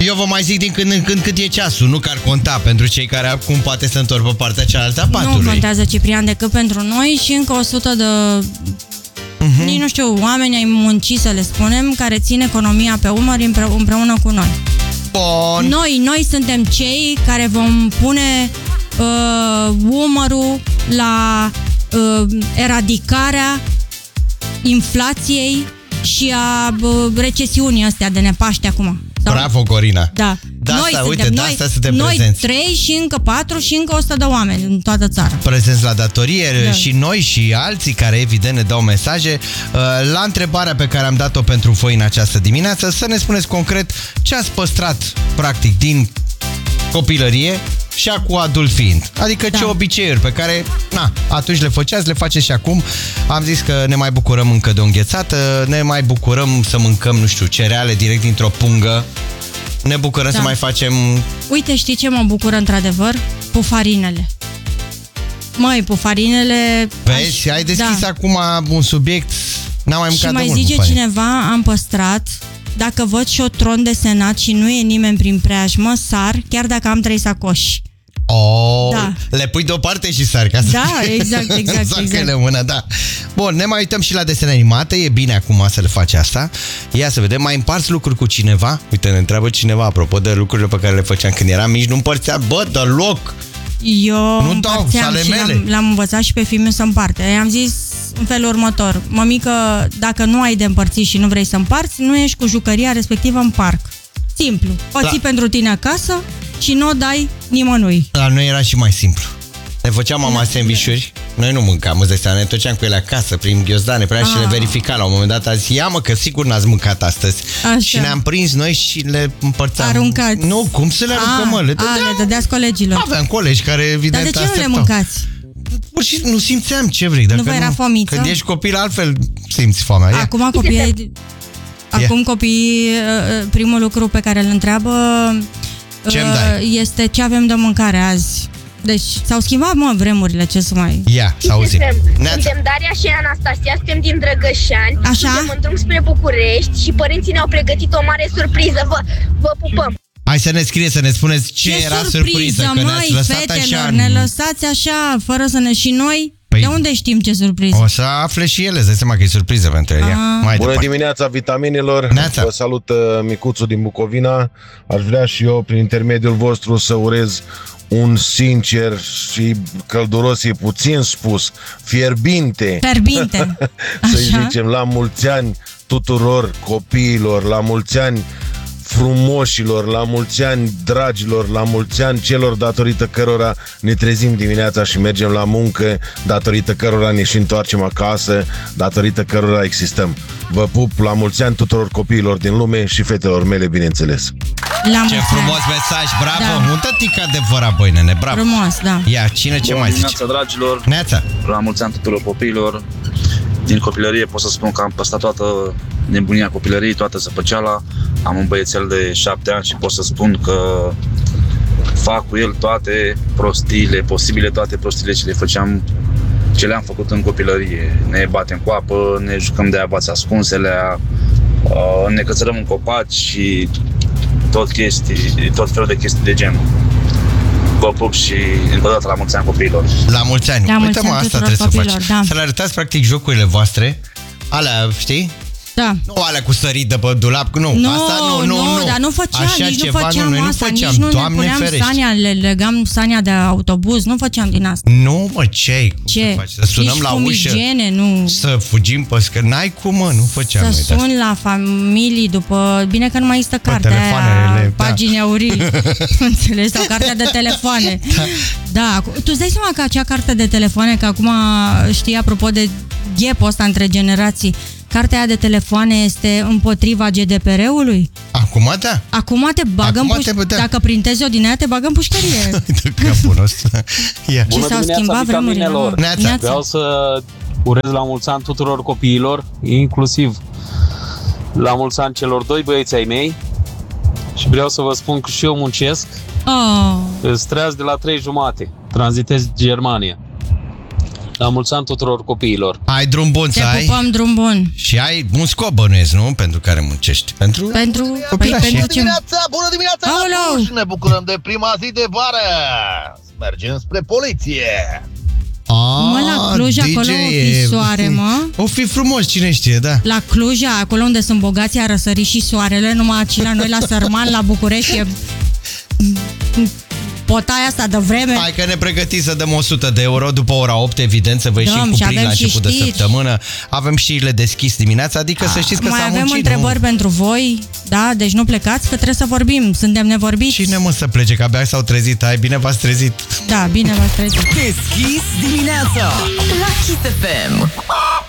Eu vă mai zic din când în când cât e ceasul, nu că ar conta pentru cei care acum poate se întorc pe partea cealaltă a patului. Nu contează, Ciprian, decât pentru noi și încă 100 de... Nici nu știu, oameni ai muncii, să le spunem, care țin economia pe umări împreună cu noi. Bun. Noi suntem cei care vom pune umărul la eradicarea inflației și a recesiunii astea de nepaște acum. Bravo, Corina. Da. Asta suntem noi prezenți. 3 și încă 4 și încă 100 de oameni în toată țara. Prezenți la datorie, și noi și alții care evident ne dau mesaje. La întrebarea pe care am dat-o pentru voi în această dimineață, să ne spuneți concret ce ați păstrat practic din copilărie și acum adult fiind. Adică ce obiceiuri pe care, atunci le făceați, le faceți și acum. Am zis că ne mai bucurăm încă de o înghețată, ne mai bucurăm să mâncăm, nu știu, cereale direct dintr-o pungă. Ne bucurăm să mai facem... Uite, știi ce mă bucură într-adevăr? Pufarinele. Măi, pufarinele... Vezi? Ai deschis acum un subiect. N-am mai mâncat și de mai mult zice pufarine. cineva, am păstrat. Dacă văd șotron desenat și nu e nimeni prin preajmă, sar, chiar dacă am 3 sacoși. Le pui deoparte și sari ca să exact. Mână, da. Bun, ne mai uităm și la desene animate. E bine acum să le faci asta. Ia să vedem, mai împarți lucruri cu cineva? Uite, ne întreabă cineva apropo de lucrurile pe care le făceam când eram mici. Nu împărțea, deloc. Eu împărțeam și l-am învățat și pe fiul meu să împarte. I-am zis în felul următor: mămică, dacă nu ai de împărțit și nu vrei să împarți, nu ești cu jucăria respectivă în parc. Simplu. O ții pentru tine acasă și nu o dai nimănui. La noi era și mai simplu. Ne făceam mama sandvișuri. Noi nu mâncam, îți dai seama, ne întorceam cu ele acasă, prin ghiozdane, și le verifica la un moment dat. A zis, ia mă, că sigur n-ați mâncat astăzi. Așa. Și ne-am prins noi și le împărțeam. Aruncați. Nu, cum să le aruncăm, mă? Le dădeați colegilor. Aveam colegi care evident Dar de ce nu le mâncați? Pur și nu simțeam ce vrei. Dacă nu vă era fomiță? Când ești copil, altfel simți foamea. Acum copiii, primul lucru pe care îl întreabă este ce avem de mâncare azi. Deci s-au schimbat, vremurile, ce să mai... Ia, să auzim. Suntem Daria și Anastasia, suntem din Drăgășani. Așa? Suntem în drum spre București și părinții ne-au pregătit o mare surpriză. Vă pupăm! Hai să ne scrieți, să ne spuneți ce era surpriză, că ne-ați lăsat fetelor, așa. Ne lăsați așa, fără să ne... Și noi... De unde știm ce surpriză? O să afle și ele, îți dai seama că e surpriză pentru ele. Bună dimineața, vitaminilor! Vă salut, Micuțu din Bucovina. Aș vrea și eu, prin intermediul vostru, să urez un sincer și călduros, e puțin spus, fierbinte. Să-i zicem, la mulți ani tuturor copiilor, la mulți ani frumoșilor, la mulți ani dragilor, la mulți ani celor datorită cărora ne trezim dimineața și mergem la muncă, datorită cărora ne și întoarcem acasă, datorită cărora existăm. Vă pup, la mulți ani tuturor copiilor din lume și fetelor mele, bineînțeles. Ce frumos mesaj, bravo! Un tătic adevărat, băi, nene, bravo! Frumos, da. Ia, cine ce mai zice? Neața, dragilor! Neața! La mulți ani tuturor copiilor. Din copilărie pot să spun că am păstrat toată nebunia copilăriei, toată zăpăceala. Am un băiețel de 7 ani și pot să spun că fac cu el toate prostiile posibile, toate prostiile ce le făceam, ce le-am făcut în copilărie. Ne batem cu apă, ne jucăm de abați ascunselea, ne cățărăm în copaci și tot felul de chestii de genul. Vă pup și încă o dată la mulți ani copiilor. La mulți ani. Uite-mă, asta trebuie să faci. Să le arătați practic jocurile voastre. Alea, știi? Da. Nu alea cu sărit de pe dulap, nu. Asta nu. Dar nu făceam, așa nici ceva, nu făceam noi asta, nu făceam, nici nu Doamne ne puneam ferește. sania, le legam sania de autobuz, nu făceam din asta. Nu, mă, ce? Să sunăm nici la cu ușă, igiene, nu. să fugim pe scări. N-ai cum, mă, nu făceam. Să suni la familii după... Bine că nu mai există cartea aia, pagini aurii. Înțelegi? Sau cartea de telefoane. Da. Tu îți dai seama că acea carte de telefoane, că acum știi, apropo de gap-ul ăsta între generații, cartea aia de telefoane este împotriva GDPR-ului? Acum da. Acum te bagă în pușcărie. Dacă printezi o din aia, te bagă în pușcărie. Bună dimineața, vitaminelor! Vreau să urez la mulți ani tuturor copiilor, inclusiv la mulți ani celor 2 băieți ai mei. Și vreau să vă spun că și eu muncesc. Îți treaz de la 3:30. Tranzitez Germania. La mulți ani tuturor copiilor. Ai drum bun să ai. Te pupăm, drum bun. Și ai un scop, bănuiesc, nu? Pentru care muncești. Pentru copilașii. Bună dimineața la Cluj! Ne bucurăm de prima zi de vară. Mergem spre poliție. Mă, la Cluj, acolo o fi soare, mă. O fi frumos, cine știe, da. La Cluj, acolo unde sunt bogații, a răsărit și soarele, numai aici la noi, la Sărman, la București, e potaia asta de vreme. Hai că ne pregătiți să dăm 100 de euro după ora 8, evident, să vă ieșim cu plin la început de săptămână. Avem știrile deschis dimineața, adică să știți că s-a muncit. Mai avem întrebări pentru voi, da? Deci nu plecați, că trebuie să vorbim. Suntem nevorbiți. Cine mă să plece, că abia s-au trezit. Hai, bine v-ați trezit. Da, bine v-ați trezit. Deschis dimineața la Kiss FM.